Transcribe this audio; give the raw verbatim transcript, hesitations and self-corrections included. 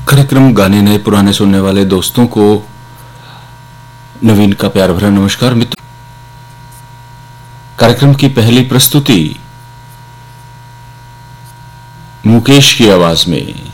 कार्यक्रम गाने नए पुराने सुनने वाले दोस्तों को नवीन का प्यार भरा नमस्कार। मित्र, कार्यक्रम की पहली प्रस्तुति मुकेश की आवाज में